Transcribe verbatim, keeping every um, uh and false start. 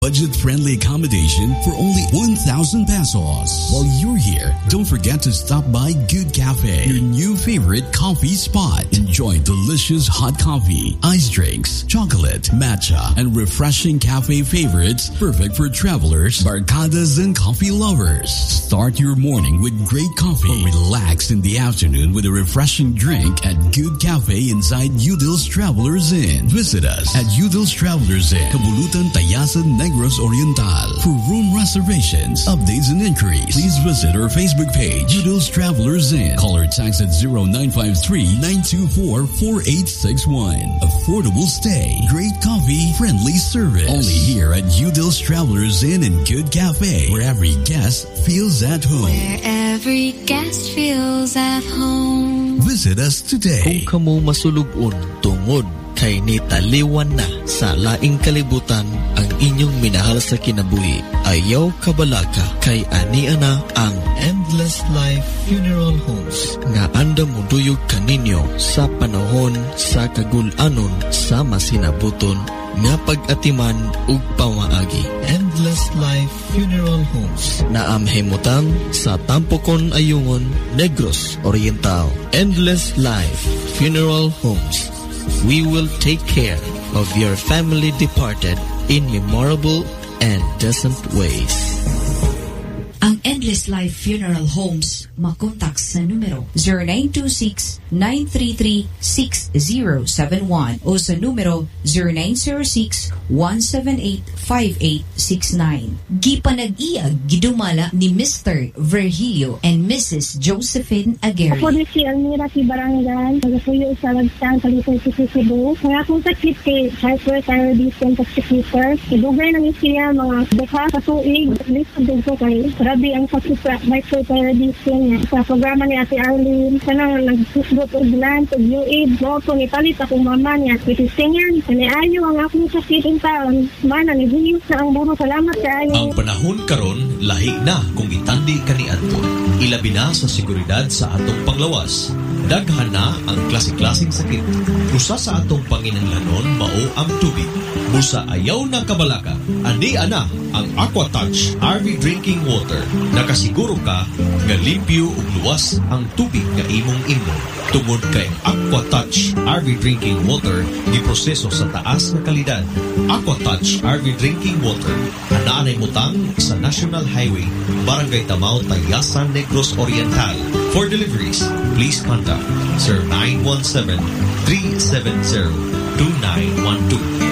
budget-friendly accommodation for only one thousand pesos. While you're here, don't forget to stop by Good Cafe, your new favorite coffee spot. Enjoy delicious hot coffee, ice drinks, chocolate, matcha, and refreshing cafe favorites perfect for travelers, barcadas, and coffee lovers. Start your morning with great coffee or relax in the afternoon with a refreshing drink at Good Cafe inside Udil's Travelers Inn. Visit us at Udil's Travelers Inn, Kabulutan, Tayasan, Negros Oriental. For room reservations, updates, and inquiries, please visit our Facebook page, Udil's Travelers Inn. Call or text at zero nine five three, nine two four, four eight six one. Affordable stay, great coffee, friendly service. Only here at Udil's Travelers Inn and Good Cafe, where every guest feels at home. Where every guest feels at home. Visit us today. Kung kamo masulubon tungod kay nitaliwan na sa laing kalibutan ang inyong minahal sa kinabuhi, ayaw kabalaka kay aniana ang Endless Life Funeral Homes nga anda mo duyog kaninyo sa panahon sa kagulanon sa masinabuton nga pag-atiman ug pamaagi. Endless Life Funeral Homes na amhimutang sa Tampokon Ayungon, Negros Oriental. Endless Life Funeral Homes. We will take care of your family departed in memorable and decent ways. Ang Endless Life Funeral Homes, makontak sa numero zero nine two six, nine three three, six zero seven one o sa numero zero nine zero six, one seven eight, five eight six nine. Gipanag-iyag gidumala ni Mister Virgilio and Missus Josephine Aguirre. Ako na si Almira si Barangay, nagasuyo sa Lagsan, Kalipoy, Cebu. Kaya kung sakit kay hyperthyroidism executor, idugay ng siya mga dekha sa tuig, at least ang ko kay grabe ang sakit sa hyperthyroidism sa programa ni Ate Arlene. Sana nagsusgot o bilan, pag-U A D, moto ni Palit akong mama niya, kitisingan, kaniayo ang akong sakit in taon, mana ni Hiyos na ang buro, salamat kayo. Ang panahon karon lahi na kung itandi kaniadto. Ilabi na sa seguridad sa atong panglawas. Daghan na ang klase-klaseng sakit. Usa sa atong panginahanglanon mao ang tubig. Busa ayaw na kabalaka. Ani ana ang Aquatouch R V Drinking Water. Nakasiguro ka nga limpyo ug luwas ang tubig nga imong imnon. Tungod kay Aquatouch R V Drinking Water giproseso sa taas nga kalidad. Aquatouch R V Drinking Water anaanay mutang sa National Highway, Barangay Tamao, Tayasan, Negros Oriental. For deliveries, please contact zero nine one seven, three seven zero, two nine one two.